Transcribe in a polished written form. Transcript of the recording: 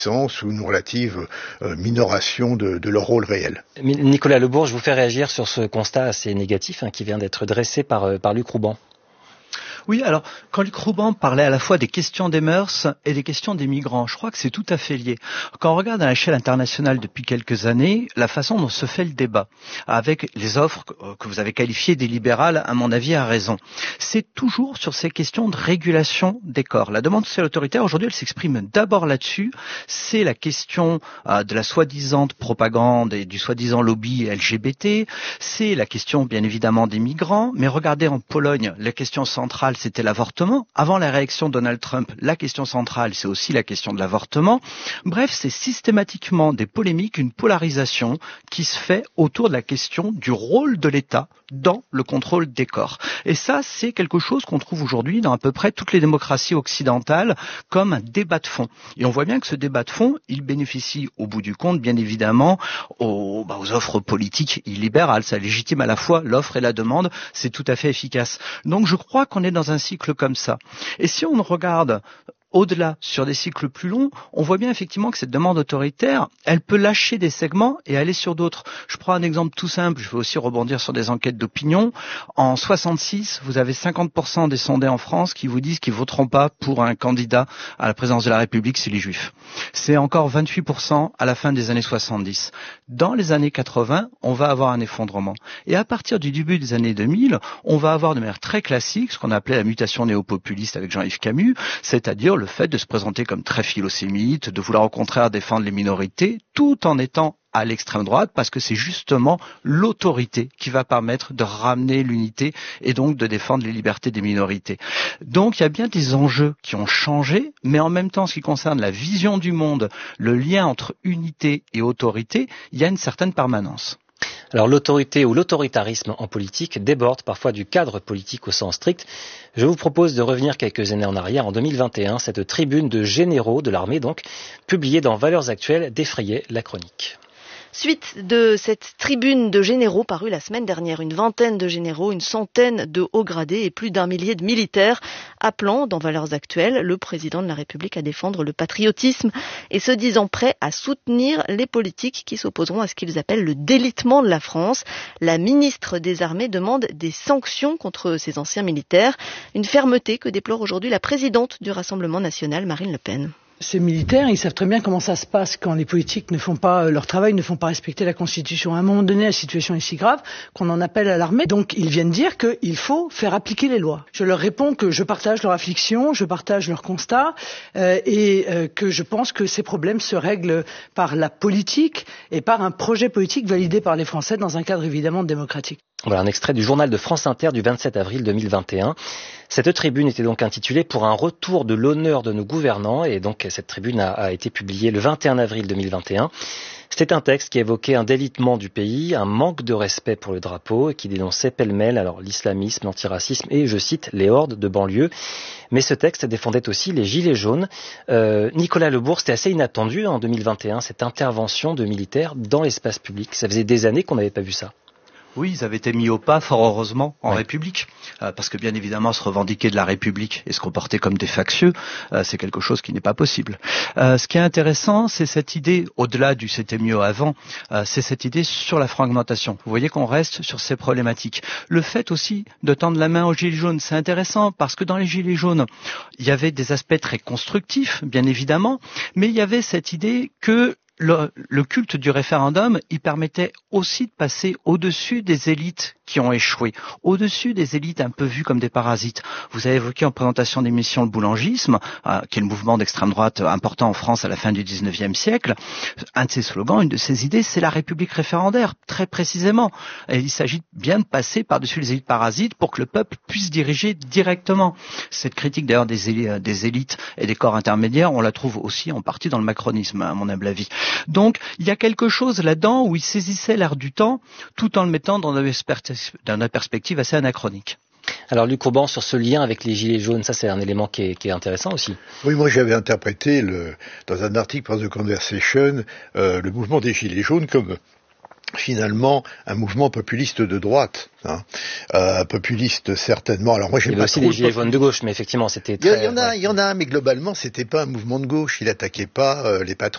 ou une relative minoration de leur rôle réel. Nicolas Lebourg, je vous fais réagir sur ce constat assez négatif qui vient d'être dressé par Luc Rouban. Oui, alors, quand Luc Rouban parlait à la fois des questions des mœurs et des questions des migrants, je crois que c'est tout à fait lié. Quand on regarde à l'échelle internationale depuis quelques années, la façon dont se fait le débat, avec les offres que vous avez qualifiées des libérales, à mon avis, a raison, c'est toujours sur ces questions de régulation des corps. La demande sociale autoritaire, aujourd'hui, elle s'exprime d'abord là-dessus. C'est la question de la soi-disant propagande et du soi-disant lobby LGBT. C'est la question, bien évidemment, des migrants. Mais regardez en Pologne, la question centrale, c'était l'avortement. Avant la réélection de Donald Trump, la question centrale, c'est aussi la question de l'avortement. Bref, c'est systématiquement des polémiques, une polarisation qui se fait autour de la question du rôle de l'État dans le contrôle des corps. Et ça, c'est quelque chose qu'on trouve aujourd'hui dans à peu près toutes les démocraties occidentales comme un débat de fond. Et on voit bien que ce débat de fond, il bénéficie au bout du compte, bien évidemment, aux offres politiques illibérales. Ça légitime à la fois l'offre et la demande. C'est tout à fait efficace. Donc je crois qu'on est dans un cycle comme ça. Et si on regarde au-delà, sur des cycles plus longs, on voit bien effectivement que cette demande autoritaire, elle peut lâcher des segments et aller sur d'autres. Je prends un exemple tout simple, je vais aussi rebondir sur des enquêtes d'opinion. En 66, vous avez 50% des sondés en France qui vous disent qu'ils voteront pas pour un candidat à la présidence de la République, c'est les Juifs. C'est encore 28% à la fin des années 70. Dans les années 80, on va avoir un effondrement. Et à partir du début des années 2000, on va avoir de manière très classique ce qu'on appelait la mutation néo-populiste avec Jean-Yves Camus, c'est-à-dire le fait de se présenter comme très philosémite, de vouloir au contraire défendre les minorités, tout en étant à l'extrême droite, parce que c'est justement l'autorité qui va permettre de ramener l'unité et donc de défendre les libertés des minorités. Donc il y a bien des enjeux qui ont changé, mais en même temps, en ce qui concerne la vision du monde, le lien entre unité et autorité, il y a une certaine permanence. Alors l'autorité ou l'autoritarisme en politique déborde parfois du cadre politique au sens strict. Je vous propose de revenir quelques années en arrière. En 2021, cette tribune de généraux de l'armée, donc, publiée dans Valeurs Actuelles, défrayait la chronique. Suite de cette tribune de généraux parue la semaine dernière, une vingtaine de généraux, une centaine de hauts gradés et plus d'un millier de militaires appelant, dans Valeurs Actuelles, le président de la République à défendre le patriotisme et se disant prêts à soutenir les politiques qui s'opposeront à ce qu'ils appellent le délitement de la France. La ministre des Armées demande des sanctions contre ces anciens militaires, une fermeté que déplore aujourd'hui la présidente du Rassemblement national, Marine Le Pen. Ces militaires, ils savent très bien comment ça se passe quand les politiques ne font pas leur travail, ne font pas respecter la Constitution. À un moment donné, la situation est si grave qu'on en appelle à l'armée. Donc, ils viennent dire qu'il faut faire appliquer les lois. Je leur réponds que je partage leur affliction, je partage leur constat et que je pense que ces problèmes se règlent par la politique et par un projet politique validé par les Français dans un cadre évidemment démocratique. Voilà un extrait du journal de France Inter du 27 avril 2021. Cette tribune était donc intitulée « Pour un retour de l'honneur de nos gouvernants » et donc cette tribune a été publiée le 21 avril 2021. C'était un texte qui évoquait un délitement du pays, un manque de respect pour le drapeau et qui dénonçait pêle-mêle l'islamisme, l'antiracisme et, je cite, les hordes de banlieue. Mais ce texte défendait aussi les gilets jaunes. Nicolas Lebourg, c'était assez inattendu en 2021, cette intervention de militaires dans l'espace public. Ça faisait des années qu'on n'avait pas vu ça. Oui, ils avaient été mis au pas, fort heureusement, en République, parce que bien évidemment, se revendiquer de la République et se comporter comme des factieux, c'est quelque chose qui n'est pas possible. Ce qui est intéressant, c'est cette idée, au-delà du c'était mieux avant, c'est cette idée sur la fragmentation. Vous voyez qu'on reste sur ces problématiques. Le fait aussi de tendre la main aux Gilets jaunes, c'est intéressant, parce que dans les Gilets jaunes, il y avait des aspects très constructifs, bien évidemment, mais il y avait cette idée que le culte du référendum, il permettait aussi de passer au-dessus des élites qui ont échoué, au-dessus des élites un peu vues comme des parasites. Vous avez évoqué en présentation d'émission le boulangisme, qui est le mouvement d'extrême droite important en France à la fin du 19e siècle. Un de ses slogans, une de ses idées, c'est la République référendaire, très précisément. Et il s'agit bien de passer par-dessus les élites parasites pour que le peuple puisse diriger directement. Cette critique d'ailleurs des élites et des corps intermédiaires, on la trouve aussi en partie dans le macronisme, à mon humble avis. Donc, il y a quelque chose là-dedans où il saisissait l'air du temps, tout en le mettant dans une perspective assez anachronique. Alors Luc Rouban, sur ce lien avec les Gilets jaunes, ça c'est un élément qui est intéressant aussi. Oui, moi j'avais interprété dans un article Press the Conversation le mouvement des Gilets jaunes comme finalement un mouvement populiste de droite, populiste certainement. Alors moi j'aime pas trop. Il y avait aussi des Gilets jaunes de gauche, mais effectivement c'était très. Il y en a, mais globalement c'était pas un mouvement de gauche. Il attaquait pas les patrons.